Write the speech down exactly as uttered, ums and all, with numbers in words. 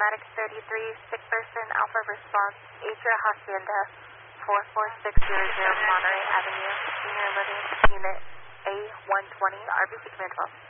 Paramedic thirty-three, sick person, Alpha response, Asia Hacienda, four four six zero zero Monterey Avenue, Senior Living, Unit A one twenty, R B C Command twelve.